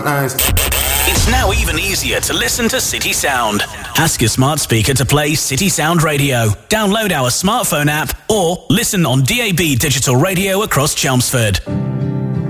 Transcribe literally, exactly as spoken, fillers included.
Nice. It's now even easier to listen to City Sound. Ask your smart speaker to play City Sound Radio. Download our smartphone app or listen on D A B digital radio across Chelmsford.